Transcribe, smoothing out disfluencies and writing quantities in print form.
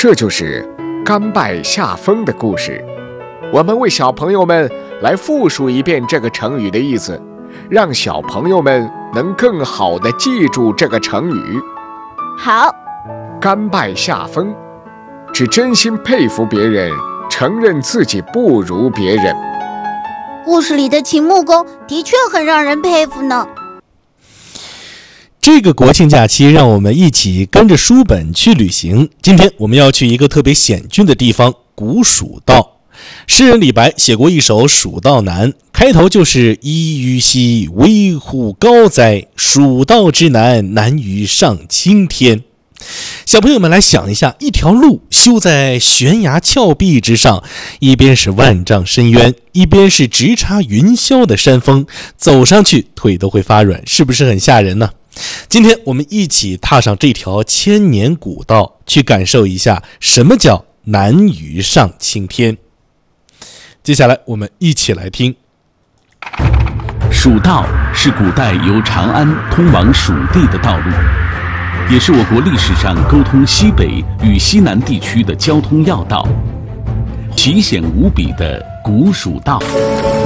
这就是甘拜下风的故事。我们为小朋友们来复述一遍这个成语的意思，让小朋友们能更好地记住这个成语。 好， 甘拜下风，指真心佩服别人，承认自己不如别人。 故事里的秦穆公的确很让人佩服呢。 这个国庆假期，让我们一起跟着书本去旅行。今天我们要去一个特别险峻的地方——古蜀道。诗人李白写过一首《蜀道难》，开头就是“噫吁兮，危乎高哉！蜀道之难，难于上青天。”小朋友们来想一下，一条路修在悬崖峭壁之上，一边是万丈深渊，一边是直插云霄的山峰，走上去腿都会发软，是不是很吓人呢？今天我们一起踏上这条千年古道，去感受一下什么叫难于上青天。接下来我们一起来听。 蜀道是古代由长安通往蜀地的道路，也是我国历史上沟通西北与西南地区的交通要道，奇险无比的古蜀道。